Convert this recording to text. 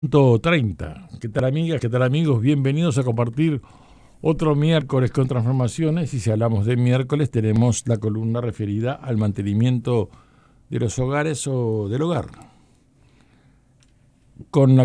30. ¿Qué tal amigas? ¿Qué tal amigos? Bienvenidos a compartir otro miércoles con transformaciones. Y si hablamos de miércoles, tenemos la columna referida al mantenimiento de los hogares o del hogar. Con la